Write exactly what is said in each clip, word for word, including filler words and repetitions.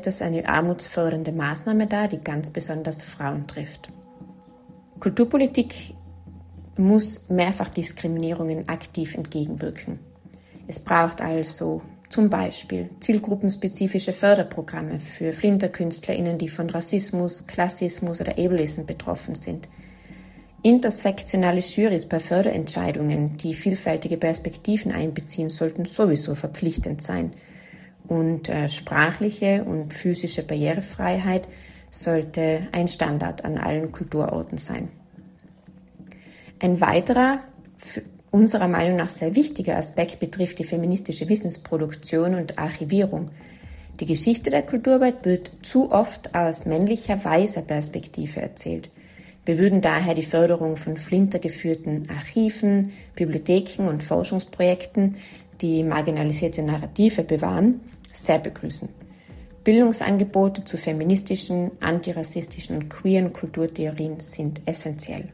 es eine armutsfördernde Maßnahme dar, die ganz besonders Frauen trifft. Kulturpolitik muss Mehrfachdiskriminierungen aktiv entgegenwirken. Es braucht also zum Beispiel zielgruppenspezifische Förderprogramme für FlinterkünstlerInnen, die von Rassismus, Klassismus oder Ableism betroffen sind. Intersektionale Jurys bei Förderentscheidungen, die vielfältige Perspektiven einbeziehen, sollten sowieso verpflichtend sein. Und äh, sprachliche und physische Barrierefreiheit sollte ein Standard an allen Kulturorten sein. Ein weiterer, unserer Meinung nach sehr wichtiger Aspekt betrifft die feministische Wissensproduktion und Archivierung. Die Geschichte der Kulturarbeit wird zu oft aus männlicher, weißer Perspektive erzählt. Wir würden daher die Förderung von flintergeführten Archiven, Bibliotheken und Forschungsprojekten, die marginalisierte Narrative bewahren, sehr begrüßen. Bildungsangebote zu feministischen, antirassistischen und queeren Kulturtheorien sind essentiell.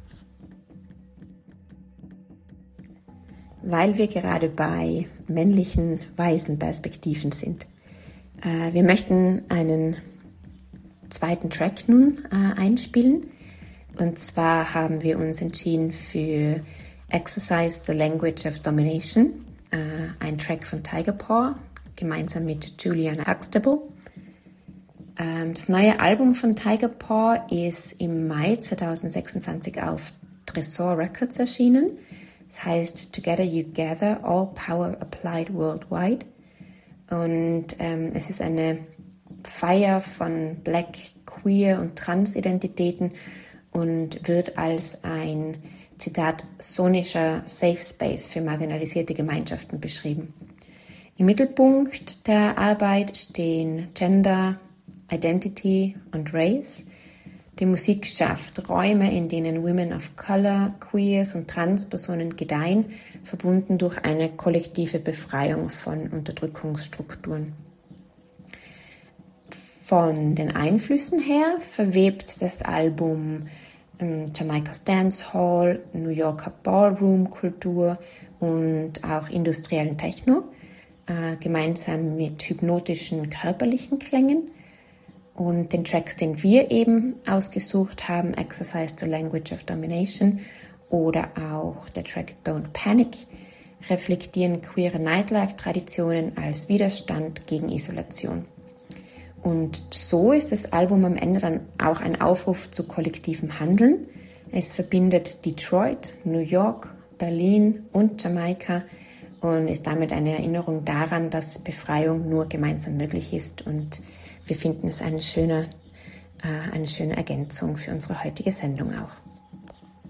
Weil wir gerade bei männlichen, weißen Perspektiven sind. Äh, wir möchten einen zweiten Track nun äh, einspielen. Und zwar haben wir uns entschieden für Exercise the Language of Domination, äh, ein Track von Tiger Paw, gemeinsam mit Juliana Huxtable. Ähm, das neue Album von Tiger Paw ist im Mai zwanzig sechsundzwanzig auf Tresor Records erschienen. Es heißt Together You Gather, All Power Applied Worldwide. Und ähm, es ist eine Feier von Black, Queer und Transidentitäten und wird als ein, Zitat, sonischer Safe Space für marginalisierte Gemeinschaften beschrieben. Im Mittelpunkt der Arbeit stehen Gender, Identity und Race. Die Musik schafft Räume, in denen Women of Color, Queers und Transpersonen gedeihen, verbunden durch eine kollektive Befreiung von Unterdrückungsstrukturen. Von den Einflüssen her verwebt das Album ähm, Jamaikas Dancehall, New Yorker Ballroom-Kultur und auch industriellen Techno, äh, gemeinsam mit hypnotischen körperlichen Klängen. Und den Tracks, den wir eben ausgesucht haben, Exercise the Language of Domination oder auch der Track Don't Panic, reflektieren queere Nightlife-Traditionen als Widerstand gegen Isolation. Und so ist das Album am Ende dann auch ein Aufruf zu kollektivem Handeln. Es verbindet Detroit, New York, Berlin und Jamaika und ist damit eine Erinnerung daran, dass Befreiung nur gemeinsam möglich ist. Und wir finden es eine schöne, äh, eine schöne Ergänzung für unsere heutige Sendung auch.